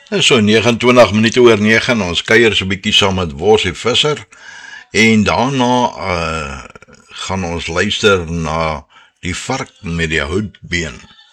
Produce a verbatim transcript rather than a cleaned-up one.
Dis so nege en twintig minute oor nege, ons kuier so 'n bietjie saam met Worsie Visser en daarna uh, gaan ons luister na die vark met die houtbeen.